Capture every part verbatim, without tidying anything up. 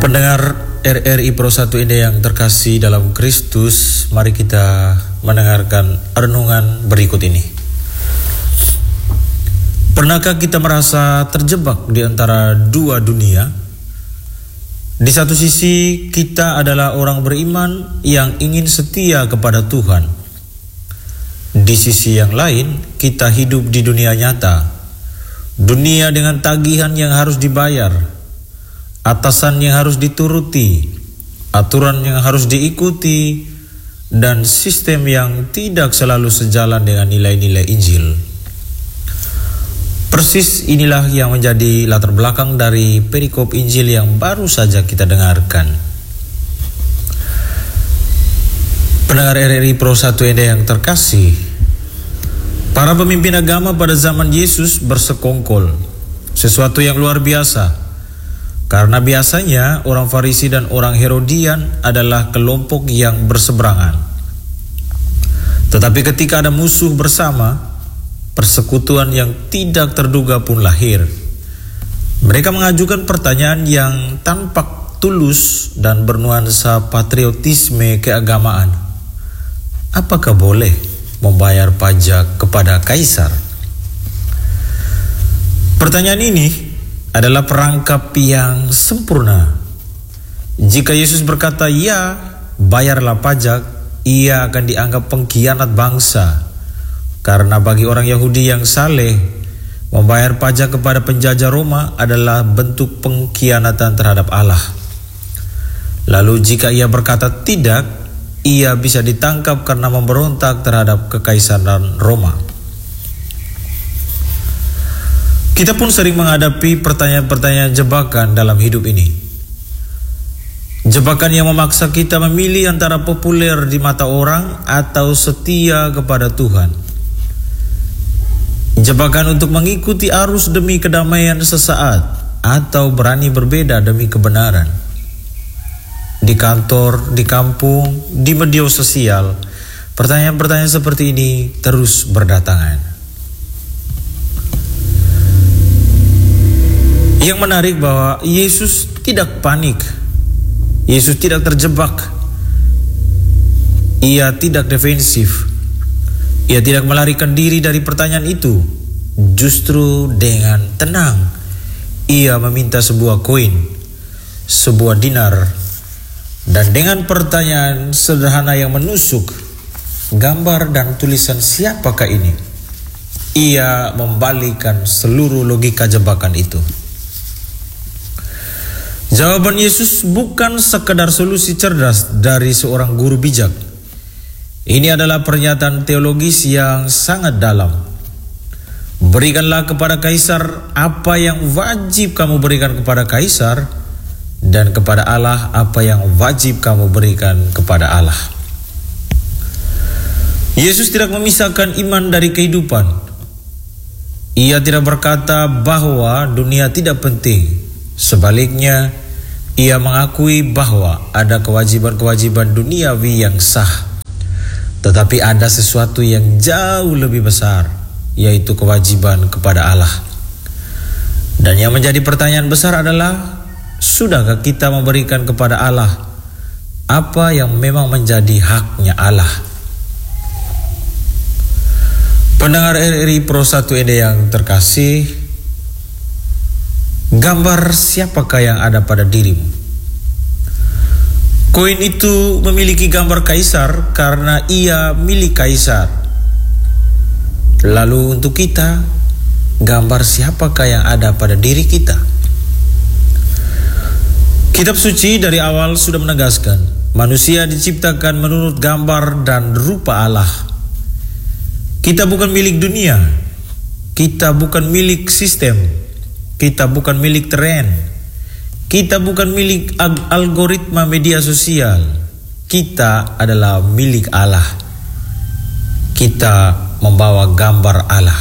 Pendengar R R I Pro satu Indah yang terkasih dalam Kristus, mari kita mendengarkan renungan berikut ini. Pernahkah kita merasa terjebak di antara dua dunia? Di satu sisi kita adalah orang beriman yang ingin setia kepada Tuhan. Di sisi yang lain kita hidup di dunia nyata, dunia dengan tagihan yang harus dibayar, atasan yang harus dituruti, aturan yang harus diikuti, dan sistem yang tidak selalu sejalan dengan nilai-nilai Injil. Persis inilah yang menjadi latar belakang dari perikop Injil yang baru saja kita dengarkan. Pendengar R R I Pro satu Indah yang terkasih, para pemimpin agama pada zaman Yesus bersekongkol, sesuatu yang luar biasa. Karena biasanya orang Farisi dan orang Herodian adalah kelompok yang berseberangan. Tetapi ketika ada musuh bersama, persekutuan yang tidak terduga pun lahir. Mereka mengajukan pertanyaan yang tampak tulus dan bernuansa patriotisme keagamaan. Apakah boleh membayar pajak kepada kaisar? Pertanyaan ini adalah perangkap yang sempurna. Jika Yesus berkata, "Ya, bayarlah pajak," ia akan dianggap pengkhianat bangsa. Karena bagi orang Yahudi yang saleh, membayar pajak kepada penjajah Roma adalah bentuk pengkhianatan terhadap Allah. Lalu jika ia berkata tidak, ia bisa ditangkap karena memberontak terhadap kekaisaran Roma. Kita pun sering menghadapi pertanyaan-pertanyaan jebakan dalam hidup ini. Jebakan yang memaksa kita memilih antara populer di mata orang atau setia kepada Tuhan. Jebakan untuk mengikuti arus demi kedamaian sesaat atau berani berbeda demi kebenaran. Di kantor, di kampung, di media sosial, pertanyaan-pertanyaan seperti ini terus berdatangan. Yang menarik bahwa Yesus tidak panik. Yesus tidak terjebak. Ia tidak defensif. Ia tidak melarikan diri dari pertanyaan itu. Justru dengan tenang, ia meminta sebuah koin, sebuah dinar, dan dengan pertanyaan sederhana yang menusuk, gambar dan tulisan siapakah ini, ia membalikan seluruh logika jebakan itu. Jawaban Yesus bukan sekedar solusi cerdas dari seorang guru bijak. Ini adalah pernyataan teologis yang sangat dalam. Berikanlah kepada kaisar apa yang wajib kamu berikan kepada kaisar, dan kepada Allah apa yang wajib kamu berikan kepada Allah. Yesus tidak memisahkan iman dari kehidupan. Ia tidak berkata bahwa dunia tidak penting. Sebaliknya, ia mengakui bahwa ada kewajiban-kewajiban duniawi yang sah, tetapi ada sesuatu yang jauh lebih besar, yaitu kewajiban kepada Allah. Dan yang menjadi pertanyaan besar adalah, sudahkah kita memberikan kepada Allah apa yang memang menjadi haknya Allah? Pendengar R R I Pro satu Indah yang terkasih, gambar siapakah yang ada pada dirimu? Koin itu memiliki gambar kaisar karena ia milik kaisar. Lalu untuk kita, gambar siapakah yang ada pada diri kita? Kitab suci dari awal sudah menegaskan, manusia diciptakan menurut gambar dan rupa Allah. Kita bukan milik dunia. Kita bukan milik sistem. Kita bukan milik tren. Kita bukan milik algoritma media sosial. Kita adalah milik Allah. Kita membawa gambar Allah.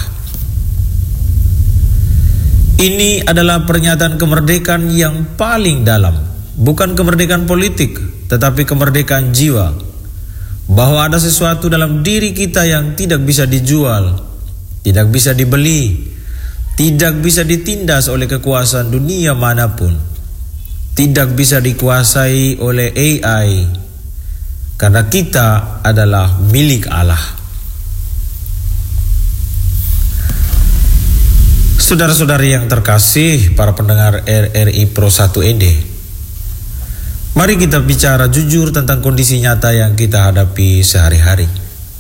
Ini adalah pernyataan kemerdekaan yang paling dalam. Bukan kemerdekaan politik, tetapi kemerdekaan jiwa. Bahwa ada sesuatu dalam diri kita yang tidak bisa dijual, tidak bisa dibeli, tidak bisa ditindas oleh kekuasaan dunia manapun. tidak bisa dikuasai oleh A I, karena kita adalah milik Allah. Saudara-saudari yang terkasih, para pendengar R R I Pro satu E D, mari kita bicara jujur tentang kondisi nyata yang kita hadapi sehari-hari.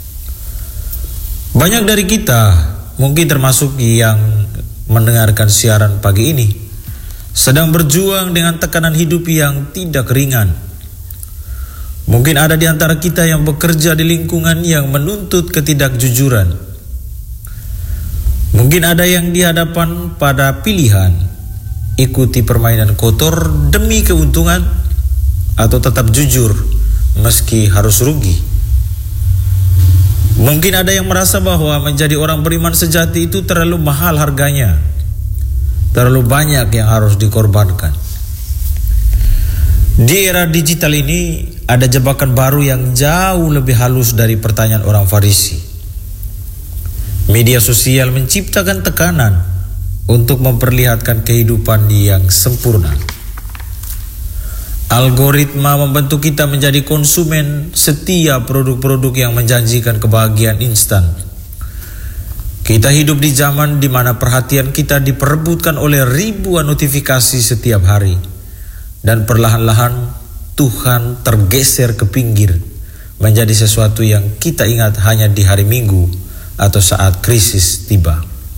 Banyak dari kita, mungkin termasuk yang mendengarkan siaran pagi ini, sedang berjuang dengan tekanan hidup yang tidak ringan. Mungkin ada di antara kita yang bekerja di lingkungan yang menuntut ketidakjujuran. Mungkin ada yang di hadapan pada pilihan ikuti permainan kotor demi keuntungan atau tetap jujur meski harus rugi. Mungkin ada yang merasa bahwa menjadi orang beriman sejati itu terlalu mahal harganya, terlalu banyak yang harus dikorbankan. Di era digital ini ada jebakan baru yang jauh lebih halus dari pertanyaan orang Farisi. Media sosial menciptakan tekanan untuk memperlihatkan kehidupan yang sempurna. Algoritma membentuk kita menjadi konsumen setiap produk-produk yang menjanjikan kebahagiaan instan. Kita hidup di zaman di mana perhatian kita diperebutkan oleh ribuan notifikasi setiap hari, dan perlahan-lahan Tuhan tergeser ke pinggir menjadi sesuatu yang kita ingat hanya di hari Minggu atau saat krisis tiba.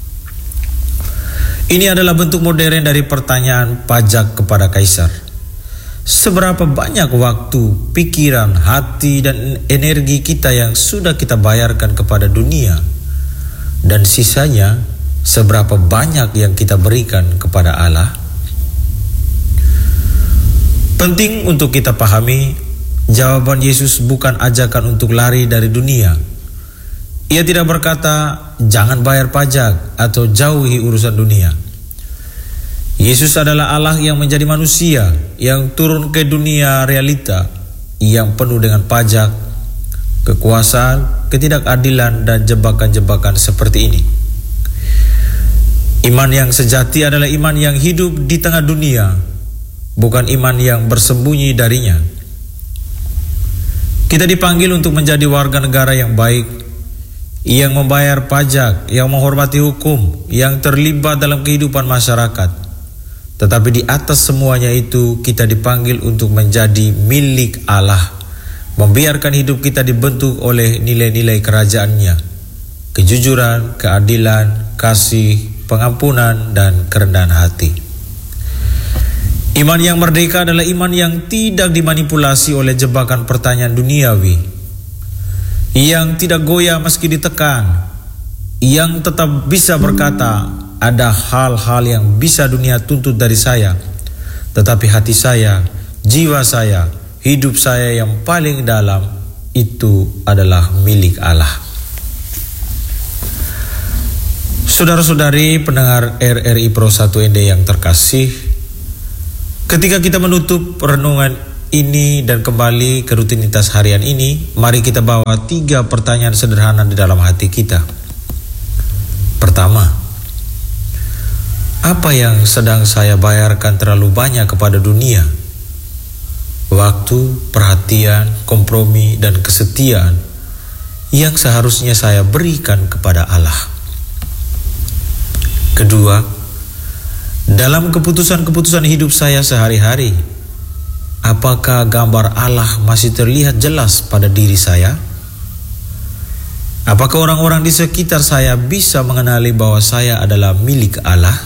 Ini adalah bentuk modern dari pertanyaan pajak kepada kaisar. Seberapa banyak waktu, pikiran, hati, dan energi kita yang sudah kita bayarkan kepada dunia, dan sisanya seberapa banyak yang kita berikan kepada Allah? Penting untuk kita pahami, jawaban Yesus bukan ajakan untuk lari dari dunia. Ia tidak berkata, jangan bayar pajak atau jauhi urusan dunia. Yesus adalah Allah yang menjadi manusia, yang turun ke dunia realita, yang penuh dengan pajak, kekuasaan, ketidakadilan, dan jebakan-jebakan seperti ini. Iman yang sejati adalah iman yang hidup di tengah dunia, bukan iman yang bersembunyi darinya. Kita dipanggil untuk menjadi warga negara yang baik, yang membayar pajak, yang menghormati hukum, yang terlibat dalam kehidupan masyarakat. Tetapi di atas semuanya itu kita dipanggil untuk menjadi milik Allah, membiarkan hidup kita dibentuk oleh nilai-nilai kerajaannya, kejujuran, keadilan, kasih, pengampunan, dan kerendahan hati. Iman yang merdeka adalah iman yang tidak dimanipulasi oleh jebakan pertanyaan duniawi, yang tidak goyah meski ditekan, yang tetap bisa berkata, ada hal-hal yang bisa dunia tuntut dari saya, tetapi hati saya, jiwa saya, hidup saya yang paling dalam itu adalah milik Allah. Saudara-saudari pendengar R R I Pro satu E D yang terkasih, ketika kita menutup renungan ini dan kembali ke rutinitas harian ini, mari kita bawa tiga pertanyaan sederhana di dalam hati kita. Pertama, apa yang sedang saya bayarkan terlalu banyak kepada dunia? Waktu, perhatian, kompromi, dan kesetiaan yang seharusnya saya berikan kepada Allah. Kedua, dalam keputusan-keputusan hidup saya sehari-hari, apakah gambar Allah masih terlihat jelas pada diri saya? Apakah orang-orang di sekitar saya bisa mengenali bahwa saya adalah milik Allah?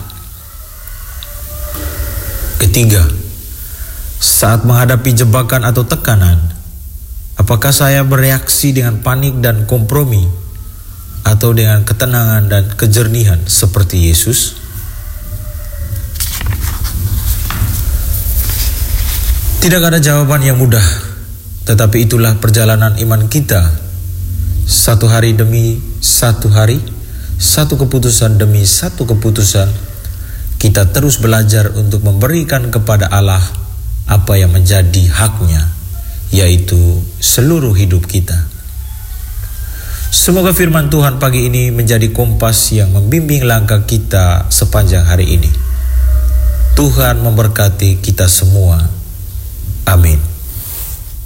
Ketiga, saat menghadapi jebakan atau tekanan, apakah saya bereaksi dengan panik dan kompromi, atau dengan ketenangan dan kejernihan seperti Yesus? Tidak ada jawaban yang mudah, tetapi itulah perjalanan iman kita. Satu hari demi satu hari, satu keputusan demi satu keputusan, kita terus belajar untuk memberikan kepada Allah apa yang menjadi haknya, yaitu seluruh hidup kita. Semoga firman Tuhan pagi ini menjadi kompas yang membimbing langkah kita sepanjang hari ini. Tuhan memberkati kita semua. Amin.